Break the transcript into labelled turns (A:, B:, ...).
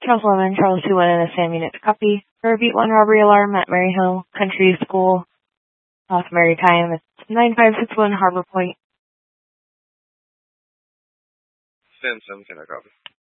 A: Charles Lemon, Charles 2-1 and a SAM unit to copy. For a beat 1 robbery alarm at Maryhill Country School, South Maritime. It's 9561 Harbor Point.
B: SAM 7, can I copy?